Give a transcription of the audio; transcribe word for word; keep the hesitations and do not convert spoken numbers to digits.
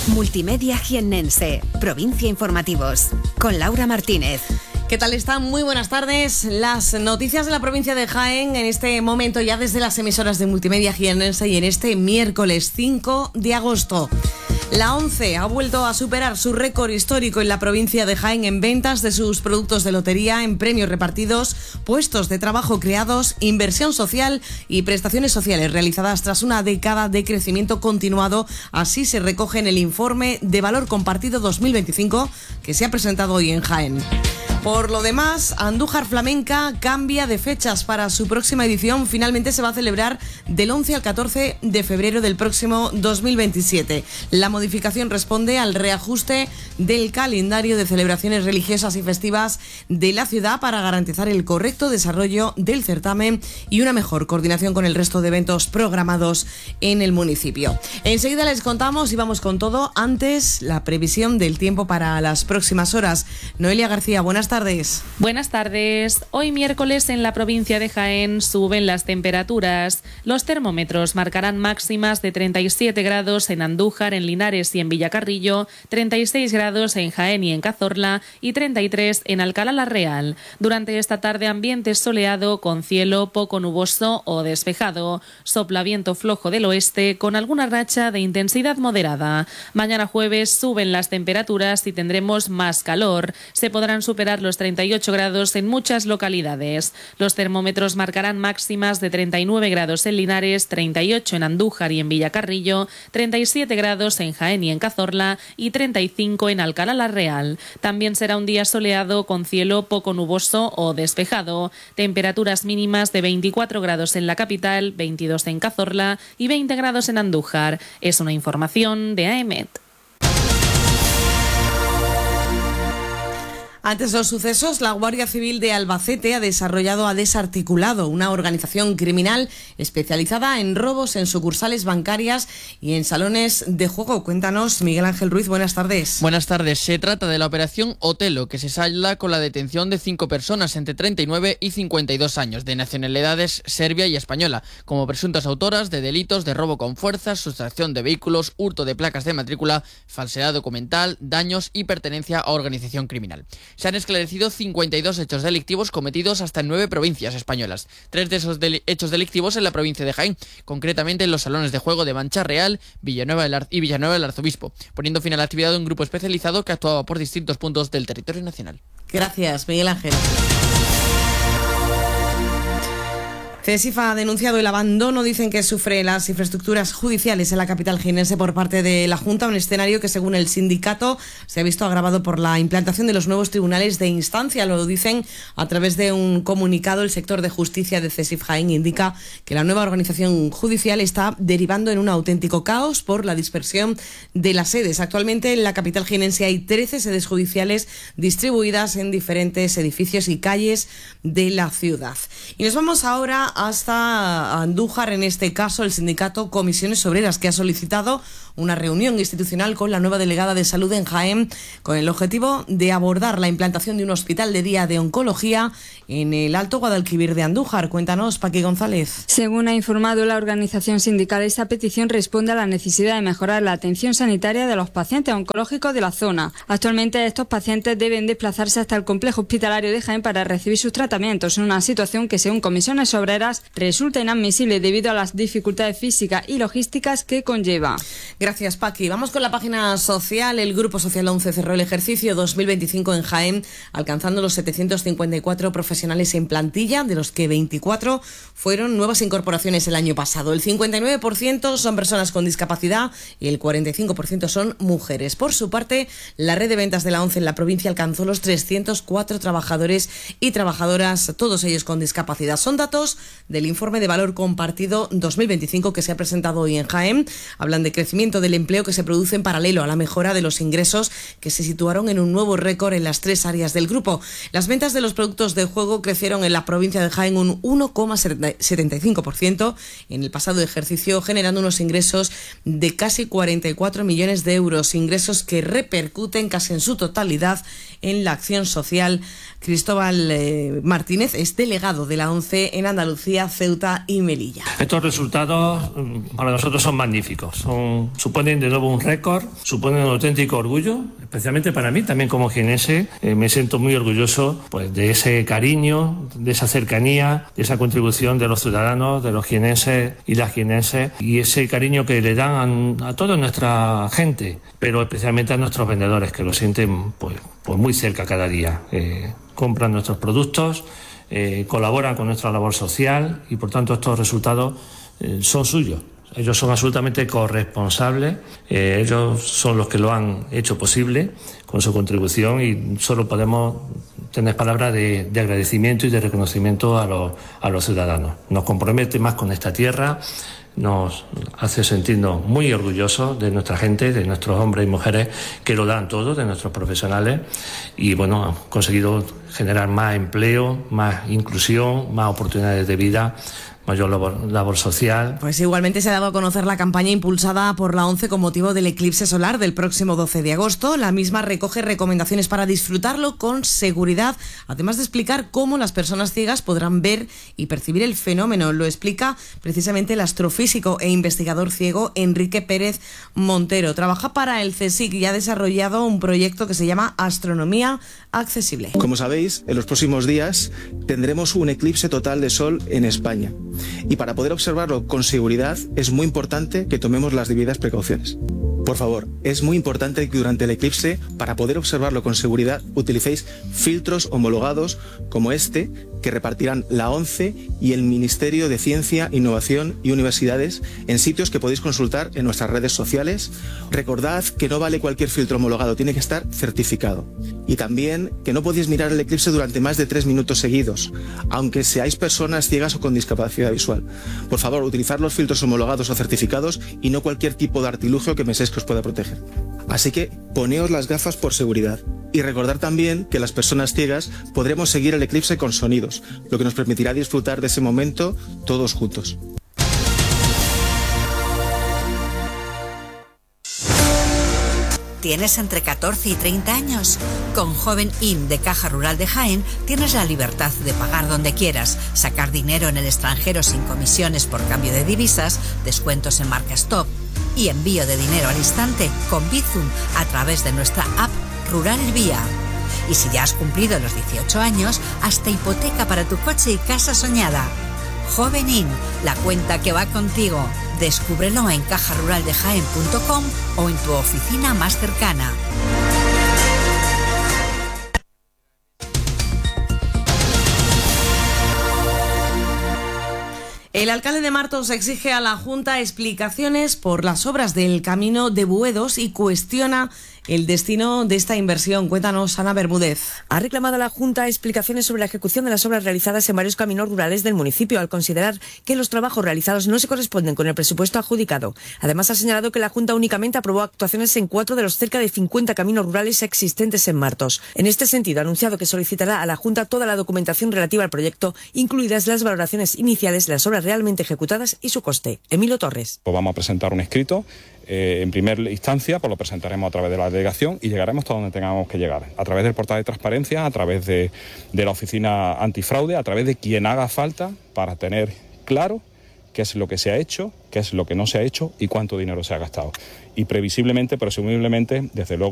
Multimedia Jiennense, Provincia Informativos, con Laura Martínez. ¿Qué tal están? Muy buenas tardes. Las noticias de la provincia de Jaén en este momento ya desde las emisoras de Multimedia Jiennense y en este miércoles cinco de agosto. La ONCE ha vuelto a superar su récord histórico en la provincia de Jaén en ventas de sus productos de lotería, en premios repartidos, puestos de trabajo creados, inversión social y prestaciones sociales realizadas tras una década de crecimiento continuado. Así se recoge en el informe de Valor Compartido dos mil veinticinco que se ha presentado hoy en Jaén. Por lo demás, Andújar Flamenca cambia de fechas para su próxima edición. Finalmente se va a celebrar del once al catorce de febrero del próximo dos mil veintisiete. La modificación responde al reajuste del calendario de celebraciones religiosas y festivas de la ciudad para garantizar el correcto desarrollo del certamen y una mejor coordinación con el resto de eventos programados en el municipio. Enseguida les contamos y vamos con todo. Antes, la previsión del tiempo para las próximas horas. Noelia García, buenas tardes. Buenas tardes. Hoy miércoles en la provincia de Jaén suben las temperaturas. Los termómetros marcarán máximas de treinta y siete grados en Andújar, en Linares y en Villacarrillo, treinta y seis grados en Jaén y en Cazorla y treinta y tres en Alcalá la Real. Durante esta tarde ambiente soleado con cielo poco nuboso o despejado. Sopla viento flojo del oeste con alguna racha de intensidad moderada. Mañana jueves suben las temperaturas y tendremos más calor. Se podrán superar los treinta y ocho grados en muchas localidades. Los termómetros marcarán máximas de treinta y nueve grados en Linares, treinta y ocho en Andújar y en Villacarrillo, treinta y siete grados en Jaén y en Cazorla y treinta y cinco en Alcalá la Real. También será un día soleado con cielo poco nuboso o despejado. Temperaturas mínimas de veinticuatro grados en la capital, veintidós en Cazorla y veinte grados en Andújar. Es una información de A E M E T. Ante los sucesos, la Guardia Civil de Albacete ha desarrollado, ha desarticulado una organización criminal especializada en robos en sucursales bancarias y en salones de juego. Cuéntanos, Miguel Ángel Ruiz, buenas tardes. Buenas tardes. Se trata de la operación Otelo, que se salda con la detención de cinco personas entre treinta y nueve y cincuenta y dos años, de nacionalidades serbia y española, como presuntas autoras de delitos de robo con fuerza, sustracción de vehículos, hurto de placas de matrícula, falsedad documental, daños y pertenencia a organización criminal. Se han esclarecido cincuenta y dos hechos delictivos cometidos hasta en nueve provincias españolas. Tres de esos del- hechos delictivos en la provincia de Jaén, concretamente en los salones de juego de Mancha Real, Villanueva del Ar- y Villanueva del Arzobispo, poniendo fin a la actividad de un grupo especializado que actuaba por distintos puntos del territorio nacional. Gracias, Miguel Ángel. CESIF ha denunciado el abandono, dicen que sufre las infraestructuras judiciales en la capital jiennense por parte de la Junta, un escenario que según el sindicato se ha visto agravado por la implantación de los nuevos tribunales de instancia. Lo dicen a través de un comunicado. El sector de justicia de CESIF Jaén indica que la nueva organización judicial está derivando en un auténtico caos por la dispersión de las sedes. Actualmente en la capital jiennense hay trece sedes judiciales distribuidas en diferentes edificios y calles de la ciudad. Y nos vamos ahora hasta Andújar, en este caso el sindicato Comisiones Obreras, que ha solicitado una reunión institucional con la nueva delegada de salud en Jaén con el objetivo de abordar la implantación de un hospital de día de oncología en el Alto Guadalquivir de Andújar. Cuéntanos, Paqui González. Según ha informado la organización sindical, esta petición responde a la necesidad de mejorar la atención sanitaria de los pacientes oncológicos de la zona. Actualmente estos pacientes deben desplazarse hasta el complejo hospitalario de Jaén para recibir sus tratamientos, en una situación que según Comisiones Obreras resulta inadmisible debido a las dificultades físicas y logísticas que conlleva. Gracias, Paqui. Vamos con la página social. El Grupo Social once cerró el ejercicio dos mil veinticinco en Jaén, alcanzando los setecientos cincuenta y cuatro profesionales en plantilla, de los que veinticuatro fueron nuevas incorporaciones el año pasado. El cincuenta y nueve por ciento son personas con discapacidad y el cuarenta y cinco por ciento son mujeres. Por su parte, la red de ventas de la ONCE en la provincia alcanzó los trescientos cuatro trabajadores y trabajadoras, todos ellos con discapacidad. Son datos del informe de Valor Compartido dos mil veinticinco que se ha presentado hoy en Jaén. Hablan de crecimiento del empleo que se produce en paralelo a la mejora de los ingresos, que se situaron en un nuevo récord en las tres áreas del grupo. Las ventas de los productos de juego crecieron en la provincia de Jaén un uno coma setenta y cinco por ciento en el pasado ejercicio, generando unos ingresos de casi cuarenta y cuatro millones de euros, ingresos que repercuten casi en su totalidad en la acción social. Cristóbal eh, Martínez es delegado de la ONCE en Andalucía. Andalucía, Ceuta y Melilla. Estos resultados para nosotros son magníficos, son, suponen de nuevo un récord, suponen un auténtico orgullo, especialmente para mí también como jienense. Eh, me siento muy orgulloso pues, de ese cariño, de esa cercanía, de esa contribución de los ciudadanos, de los jienenses y las jienenses, y ese cariño que le dan a, a toda nuestra gente, pero especialmente a nuestros vendedores, que lo sienten pues, pues muy cerca cada día. Eh, compran nuestros productos, eh, colaboran con nuestra labor social y por tanto estos resultados eh, son suyos. Ellos son absolutamente corresponsables, eh, ellos son los que lo han hecho posible con su contribución y solo podemos tener palabras de, de agradecimiento y de reconocimiento a los, a los ciudadanos. Nos compromete más con esta tierra, nos hace sentirnos muy orgullosos de nuestra gente, de nuestros hombres y mujeres que lo dan todo, de nuestros profesionales, y bueno, hemos conseguido generar más empleo, más inclusión, más oportunidades de vida, mayor labor, labor social. Pues igualmente se ha dado a conocer la campaña impulsada por la ONCE con motivo del eclipse solar del próximo doce de agosto. La misma recoge recomendaciones para disfrutarlo con seguridad, además de explicar cómo las personas ciegas podrán ver y percibir el fenómeno. Lo explica precisamente el astrofísico e investigador ciego Enrique Pérez Montero. Trabaja para el CSIC y ha desarrollado un proyecto que se llama Astronomía Accesible. Como sabéis, en los próximos días tendremos un eclipse total de sol en España. Y para poder observarlo con seguridad es muy importante que tomemos las debidas precauciones. Por favor, es muy importante que durante el eclipse, para poder observarlo con seguridad, utilicéis filtros homologados como este que repartirán la ONCE y el Ministerio de Ciencia, Innovación y Universidades en sitios que podéis consultar en nuestras redes sociales. Recordad que no vale cualquier filtro homologado, tiene que estar certificado. Y también que no podéis mirar el eclipse durante más de tres minutos seguidos, aunque seáis personas ciegas o con discapacidad visual. Por favor, utilizad los filtros homologados o certificados y no cualquier tipo de artilugio que penséis que os pueda proteger. Así que poneos las gafas por seguridad. Y recordar también que las personas ciegas podremos seguir el eclipse con sonidos, lo que nos permitirá disfrutar de ese momento todos juntos. ¿Tienes entre catorce y treinta años? Con Joven In de Caja Rural de Jaén tienes la libertad de pagar donde quieras, sacar dinero en el extranjero sin comisiones por cambio de divisas, descuentos en marcas top y envío de dinero al instante con Bizum a través de nuestra app Rural Vía. Y si ya has cumplido los dieciocho años, hasta hipoteca para tu coche y casa soñada. Joven In, la cuenta que va contigo. Descúbrelo en caja rural de jaén punto com o en tu oficina más cercana. El alcalde de Martos exige a la Junta explicaciones por las obras del camino de Buedos y cuestiona el destino de esta inversión. Cuéntanos, Ana Bermúdez. Ha reclamado a la Junta explicaciones sobre la ejecución de las obras realizadas en varios caminos rurales del municipio, al considerar que los trabajos realizados no se corresponden con el presupuesto adjudicado. Además, ha señalado que la Junta únicamente aprobó actuaciones en cuatro de los cerca de cincuenta caminos rurales existentes en Martos. En este sentido, ha anunciado que solicitará a la Junta toda la documentación relativa al proyecto, incluidas las valoraciones iniciales de las obras realmente ejecutadas y su coste. Emilio Torres. Pues vamos a presentar un escrito. Eh, en primera instancia, pues lo presentaremos a través de la delegación y llegaremos hasta donde tengamos que llegar, a través del portal de transparencia, a través de, de la oficina antifraude, a través de quien haga falta para tener claro qué es lo que se ha hecho, qué es lo que no se ha hecho y cuánto dinero se ha gastado. Y previsiblemente, presumiblemente, desde luego,